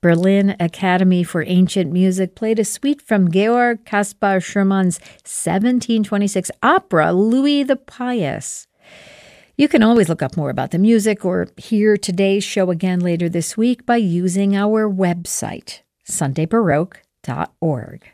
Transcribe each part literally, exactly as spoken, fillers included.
Berlin Academy for Ancient Music played a suite from Georg Caspar Schumann's seventeen twenty-six opera, Louis the Pious. You can always look up more about the music or hear today's show again later this week by using our website, sunday baroque dot org.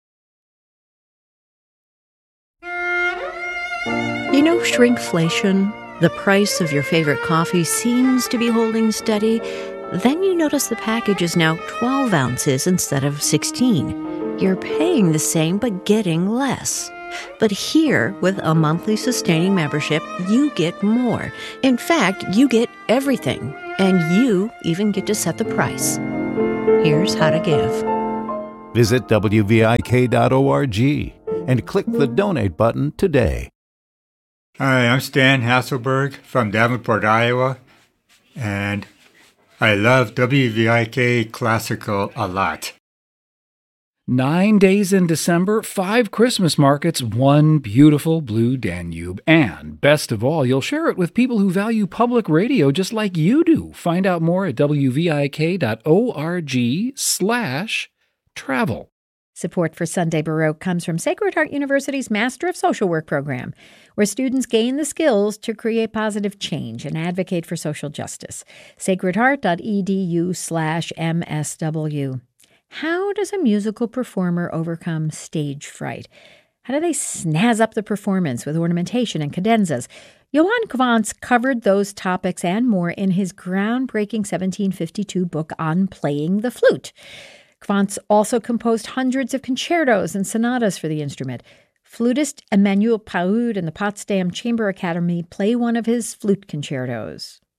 You know shrinkflation? The price of your favorite coffee seems to be holding steady. Then you notice the package is now twelve ounces instead of sixteen. You're paying the same but getting less. But here, with a monthly sustaining membership, you get more. In fact, you get everything. And you even get to set the price. Here's how to give. Visit W V I K dot org and click the donate button today. Hi, I'm Stan Hasselberg from Davenport, Iowa, and I love W V I K Classical a lot. Nine days in December, five Christmas markets, one beautiful blue Danube. And best of all, you'll share it with people who value public radio just like you do. Find out more at W V I K dot org slash travel. Support for Sunday Baroque comes from Sacred Heart University's Master of Social Work program, where students gain the skills to create positive change and advocate for social justice. sacred heart dot e d u slash M S W. How does a musical performer overcome stage fright? How do they snazz up the performance with ornamentation and cadenzas? Johann Quantz covered those topics and more in his groundbreaking seventeen fifty-two book on playing the flute. Quantz also composed hundreds of concertos and sonatas for the instrument. Flutist Emmanuel Paoud and the Potsdam Chamber Academy play one of his flute concertos.